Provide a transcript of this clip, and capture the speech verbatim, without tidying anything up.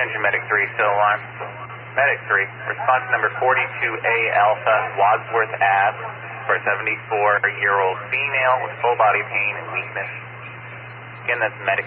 engine, Medic three, still alarm. Medic three, response number forty-two A Alpha, Wadsworth Ave, for a seventy-four-year-old female with full body pain and weakness. Again, that's Medic